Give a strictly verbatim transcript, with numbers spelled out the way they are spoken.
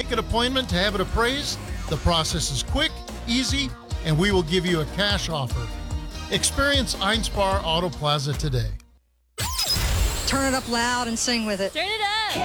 make an appointment to have it appraised. The process is quick, easy, and we will give you a cash offer. Experience Einspar Auto Plaza today. Turn it up loud and sing with it. Turn it up.